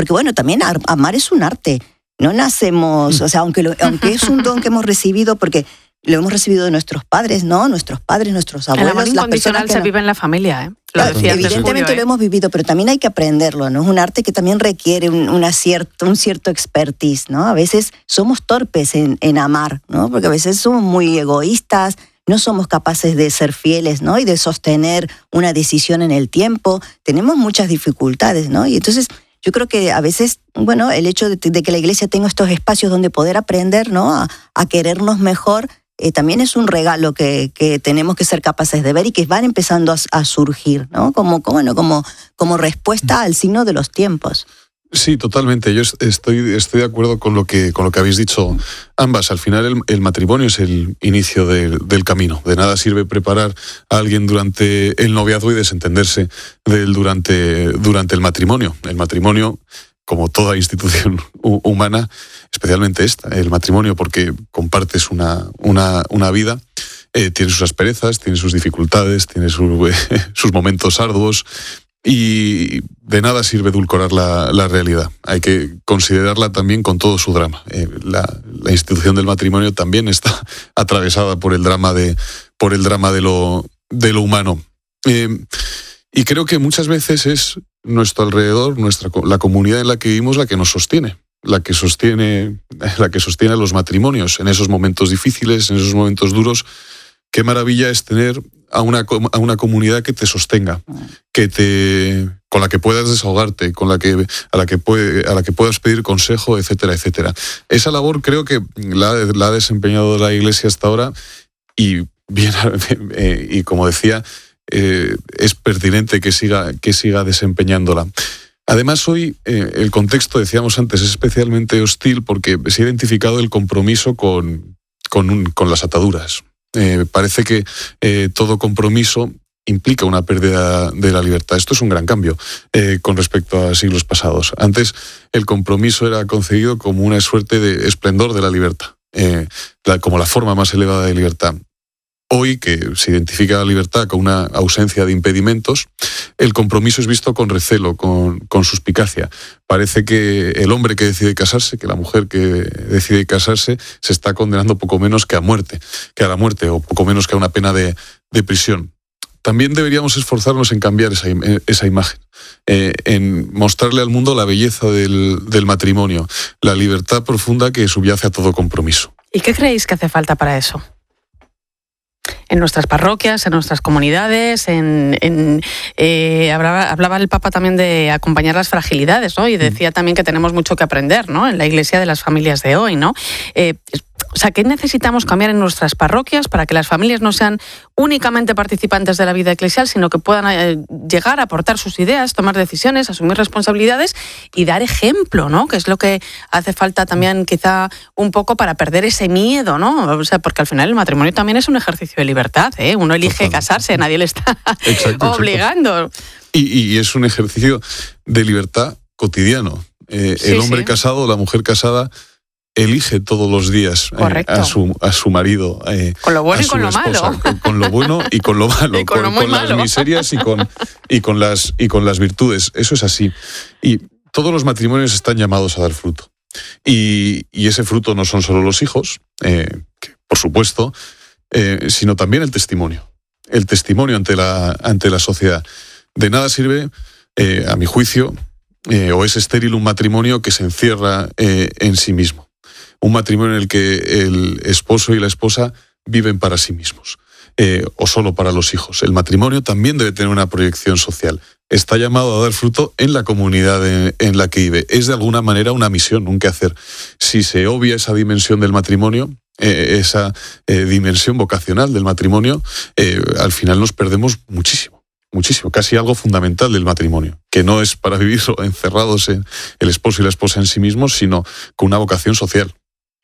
Porque bueno, también amar es un arte. No nacemos, o sea, aunque es un don que hemos recibido, porque lo hemos recibido de nuestros padres, ¿no? Nuestros padres, nuestros abuelos. El amor incondicional se vive en la familia, ¿eh? Lo decía evidentemente Julio, lo hemos vivido, pero también hay que aprenderlo, ¿no? Es un arte que también requiere un cierto expertise, ¿no? A veces somos torpes en amar, ¿no? Porque a veces somos muy egoístas, no somos capaces de ser fieles, ¿no? Y de sostener una decisión en el tiempo. Tenemos muchas dificultades, ¿no? Y entonces yo creo que a veces, bueno, el hecho de que la Iglesia tenga estos espacios donde poder aprender, ¿no? A querernos mejor, también es un regalo que tenemos que ser capaces de ver y que van empezando a surgir, ¿no? Como respuesta al signo de los tiempos. Sí, totalmente. Yo estoy de acuerdo con lo que habéis dicho ambas. Al final el matrimonio es el inicio del camino. De nada sirve preparar a alguien durante el noviazgo y desentenderse de él durante el matrimonio. El matrimonio, como toda institución humana, especialmente el matrimonio, porque compartes una vida, tiene sus asperezas, tiene sus dificultades, tiene sus momentos arduos, y de nada sirve edulcorar la realidad. Hay que considerarla también con todo su drama. La institución del matrimonio también está atravesada por el drama de lo humano. Y creo que muchas veces es nuestro alrededor, la comunidad en la que vivimos, la que nos sostiene, la que sostiene a los matrimonios en esos momentos difíciles, en esos momentos duros. Qué maravilla es tener a una comunidad que te sostenga, con la que puedas desahogarte, a la que puedas pedir consejo, etcétera, etcétera. Esa labor creo que la ha desempeñado la Iglesia hasta ahora, y como decía, es pertinente que siga desempeñando.la. Además, hoy el contexto, decíamos antes, es especialmente hostil porque se ha identificado el compromiso con las ataduras. Parece que todo compromiso implica una pérdida de la libertad. Esto es un gran cambio con respecto a siglos pasados. Antes el compromiso era concebido como una suerte de esplendor de la libertad, como la forma más elevada de libertad. Hoy, que se identifica la libertad con una ausencia de impedimentos, el compromiso es visto con recelo, con suspicacia. Parece que el hombre que decide casarse, que la mujer que decide casarse, se está condenando poco menos que a la muerte, o poco menos que a una pena de prisión. También deberíamos esforzarnos en cambiar esa imagen, en mostrarle al mundo la belleza del matrimonio, la libertad profunda que subyace a todo compromiso. ¿Y qué creéis que hace falta para eso? En nuestras parroquias, en nuestras comunidades, hablaba el Papa también de acompañar las fragilidades, ¿no? Y decía también que tenemos mucho que aprender, ¿no? En la Iglesia de las familias de hoy, ¿no? O sea, ¿qué necesitamos cambiar en nuestras parroquias para que las familias no sean únicamente participantes de la vida eclesial, sino que puedan llegar a aportar sus ideas, tomar decisiones, asumir responsabilidades y dar ejemplo, ¿no? Que es lo que hace falta también quizá un poco para perder ese miedo, ¿no? O sea, porque al final el matrimonio también es un ejercicio de libertad, ¿eh? Uno elige casarse, nadie le está obligando. Y es un ejercicio de libertad cotidiano. El hombre casado, la mujer casada, elige todos los días a su marido, con lo bueno y con esposa, lo malo, con lo bueno y con lo malo, con las miserias y con las virtudes. Eso es así. Y todos los matrimonios están llamados a dar fruto. Y ese fruto no son solo los hijos, que, por supuesto, sino también el testimonio ante la sociedad. De nada sirve, a mi juicio, o es estéril un matrimonio que se encierra en sí mismo. Un matrimonio en el que el esposo y la esposa viven para sí mismos, o solo para los hijos. El matrimonio también debe tener una proyección social. Está llamado a dar fruto en la comunidad en la que vive. Es de alguna manera una misión, un quehacer. Si se obvia esa dimensión del matrimonio, esa dimensión vocacional del matrimonio, al final nos perdemos muchísimo, casi algo fundamental del matrimonio, que no es para vivir encerrados en el esposo y la esposa en sí mismos, sino con una vocación social.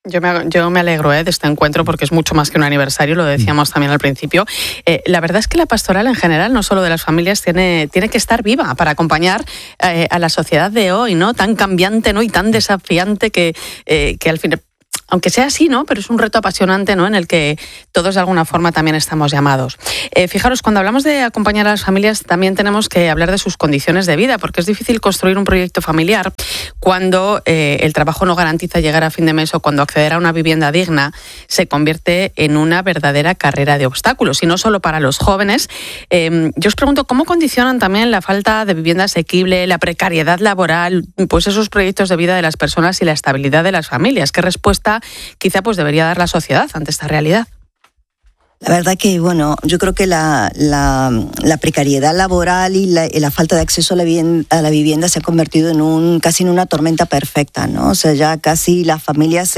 Yo me alegro de este encuentro porque es mucho más que un aniversario, lo decíamos también al principio. La verdad es que la pastoral en general, no solo de las familias, tiene que estar viva para acompañar a la sociedad de hoy, ¿no? Tan cambiante, ¿no? Y tan desafiante que al final, aunque sea así, ¿no? Pero es un reto apasionante, ¿no? En el que todos de alguna forma también estamos llamados. Fijaros, cuando hablamos de acompañar a las familias, también tenemos que hablar de sus condiciones de vida, porque es difícil construir un proyecto familiar cuando el trabajo no garantiza llegar a fin de mes o cuando acceder a una vivienda digna se convierte en una verdadera carrera de obstáculos, y no solo para los jóvenes. Yo os pregunto, ¿cómo condicionan también la falta de vivienda asequible, la precariedad laboral, pues esos proyectos de vida de las personas y la estabilidad de las familias? ¿Qué respuesta quizá pues debería dar la sociedad ante esta realidad? La verdad que, bueno, yo creo que la precariedad laboral y la falta de acceso a la vivienda se ha convertido casi en una tormenta perfecta, ¿no? O sea, ya casi las familias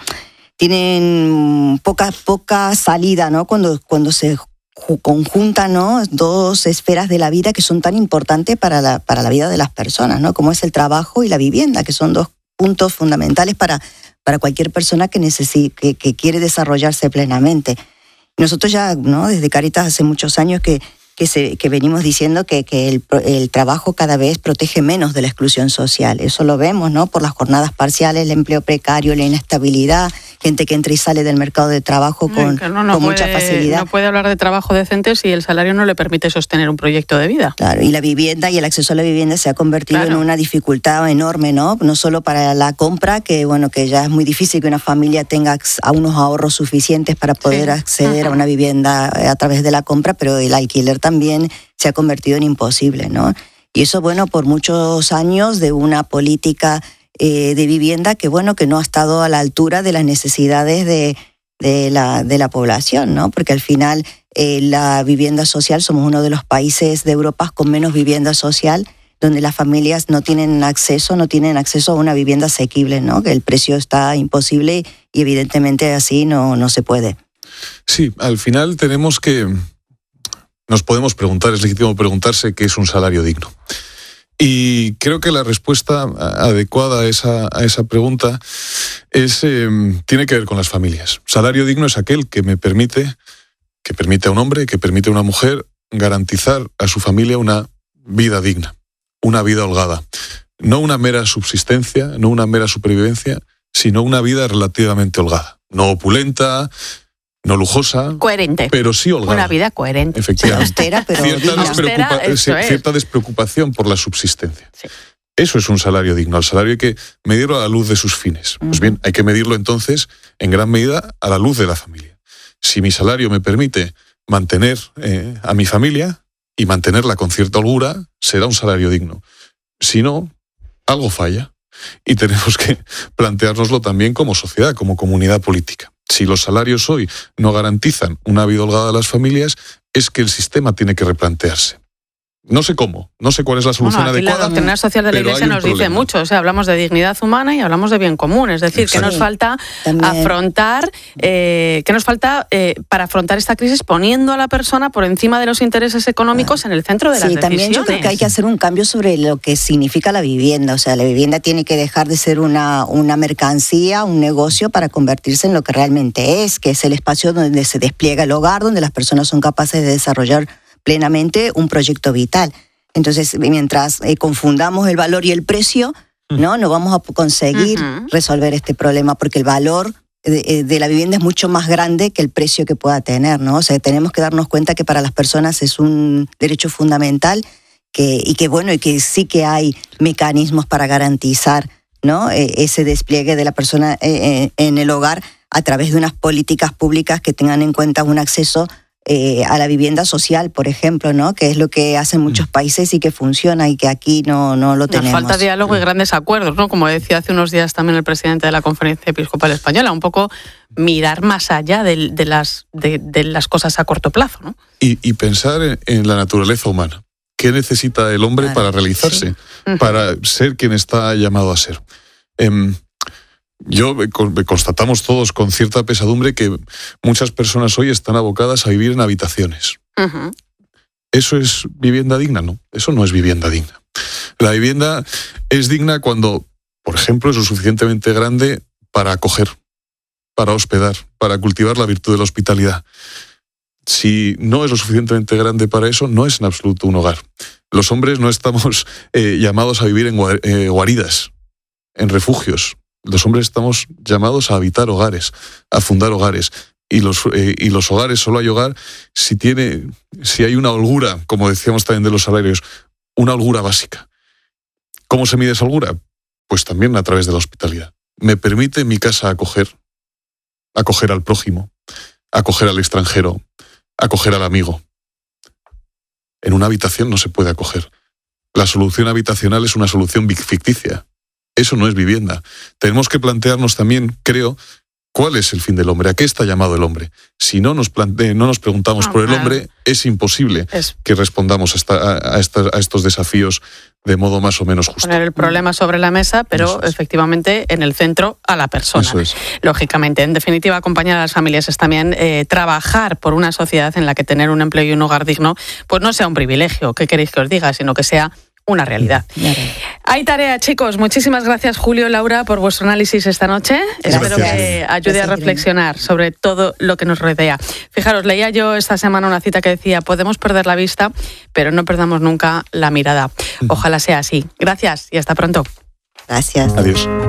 tienen poca salida, ¿no? Cuando se conjuntan, ¿no?, dos esferas de la vida que son tan importantes para la vida de las personas, ¿no? Como es el trabajo y la vivienda, que son dos puntos fundamentales para cualquier persona que quiere desarrollarse plenamente. Nosotros ya, ¿no?, desde Cáritas hace muchos años que venimos diciendo que el trabajo cada vez protege menos de la exclusión social. Eso lo vemos, ¿no?, por las jornadas parciales, el empleo precario, la inestabilidad, gente que entra y sale del mercado de trabajo con mucha facilidad. No puede hablar de trabajo decente si el salario no le permite sostener un proyecto de vida. Claro, y la vivienda y el acceso a la vivienda se ha convertido en una dificultad enorme, ¿no? No solo para la compra, que ya es muy difícil que una familia tenga a unos ahorros suficientes para poder acceder a una vivienda a través de la compra, pero el alquiler también se ha convertido en imposible, ¿no? Y eso, bueno, por muchos años de una política de vivienda que no ha estado a la altura de las necesidades de la población, ¿no? Porque al final la vivienda social, somos uno de los países de Europa con menos vivienda social, donde las familias no tienen acceso a una vivienda asequible, ¿no? Que el precio está imposible y evidentemente así no se puede. Sí, al final nos podemos preguntar, es legítimo preguntarse qué es un salario digno. Y creo que la respuesta adecuada a esa pregunta tiene que ver con las familias. Salario digno es aquel que permite a un hombre, que permite a una mujer garantizar a su familia una vida digna, una vida holgada. No una mera subsistencia, no una mera supervivencia, sino una vida relativamente holgada. No opulenta, no lujosa, coherente, pero sí holgada. Una vida coherente. Efectivamente. Austera, pero cierta despreocupación por la subsistencia. Sí. Eso es un salario digno. El salario hay que medirlo a la luz de sus fines. Pues bien, hay que medirlo entonces en gran medida a la luz de la familia. Si mi salario me permite mantener a mi familia y mantenerla con cierta holgura, será un salario digno. Si no, algo falla. Y tenemos que planteárnoslo también como sociedad, como comunidad política. Si los salarios hoy no garantizan una vida holgada a las familias, es que el sistema tiene que replantearse. No sé cómo, no sé cuál es la solución adecuada. La doctrina social de la Iglesia nos dice mucho, o sea, hablamos de dignidad humana y hablamos de bien común, es decir, que nos falta afrontar, para afrontar esta crisis poniendo a la persona por encima de los intereses económicos en el centro de las decisiones. Sí, también yo creo que hay que hacer un cambio sobre lo que significa la vivienda, o sea, la vivienda tiene que dejar de ser una mercancía, un negocio, para convertirse en lo que realmente es, que es el espacio donde se despliega el hogar, donde las personas son capaces de desarrollar plenamente un proyecto vital. Entonces, mientras confundamos el valor y el precio, no vamos a conseguir resolver este problema, porque el valor de la vivienda es mucho más grande que el precio que pueda tener, ¿no? O sea, tenemos que darnos cuenta que para las personas es un derecho fundamental y que sí que hay mecanismos para garantizar, ¿no?, ese despliegue de la persona en el hogar a través de unas políticas públicas que tengan en cuenta un acceso a la vivienda social, por ejemplo, ¿no?, que es lo que hacen muchos países y que funciona y que aquí no lo tenemos. Nos falta diálogo y grandes acuerdos, ¿no? Como decía hace unos días también el presidente de la Conferencia Episcopal Española, un poco mirar más allá de las cosas a corto plazo, ¿no? Y pensar en la naturaleza humana. ¿Qué necesita el hombre para realizarse? Sí. Para ser quien está llamado a ser. Constatamos todos con cierta pesadumbre que muchas personas hoy están abocadas a vivir en habitaciones. ¿Eso es vivienda digna? No, eso no es vivienda digna. La vivienda es digna cuando, por ejemplo, es lo suficientemente grande para acoger, para hospedar, para cultivar la virtud de la hospitalidad. Si no es lo suficientemente grande para eso, no es en absoluto un hogar. Los hombres no estamos llamados a vivir en guaridas, en refugios. Los hombres estamos llamados a habitar hogares, a fundar hogares. Y los hogares, solo hay hogar si hay una holgura, como decíamos también de los salarios, una holgura básica. ¿Cómo se mide esa holgura? Pues también a través de la hospitalidad. Me permite mi casa acoger al prójimo, acoger al extranjero, acoger al amigo. En una habitación no se puede acoger. La solución habitacional es una solución ficticia. Eso no es vivienda. Tenemos que plantearnos también, creo, ¿cuál es el fin del hombre? ¿A qué está llamado el hombre? Si no nos preguntamos por el hombre, es imposible que respondamos a estos desafíos de modo más o menos justo. Poner el problema sobre la mesa, pero efectivamente en el centro a la persona. Eso es. Lógicamente, en definitiva, acompañar a las familias es también trabajar por una sociedad en la que tener un empleo y un hogar digno pues no sea un privilegio, ¿qué queréis que os diga?, sino que sea una realidad. Hay tarea, chicos. Muchísimas gracias, Julio, Laura, por vuestro análisis esta noche. Espero que ayude a reflexionar sobre todo lo que nos rodea. Fijaros, leía yo esta semana una cita que decía: podemos perder la vista, pero no perdamos nunca la mirada. Ojalá sea así. Gracias y hasta pronto. Gracias. Adiós.